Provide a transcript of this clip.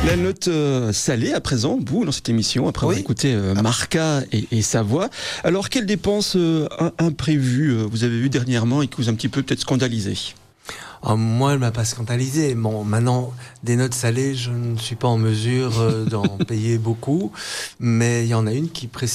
La note salée à présent, vous, dans cette émission, après avoir écouté Marca et sa voix. Alors, quelles dépenses imprévues vous avez eues dernièrement et qui vous ont un petit peu peut-être scandalisé ? Moi, elle m'a pas scandalisé. Bon, maintenant, des notes salées, je ne suis pas en mesure d'en payer beaucoup, mais il y en a une qui précise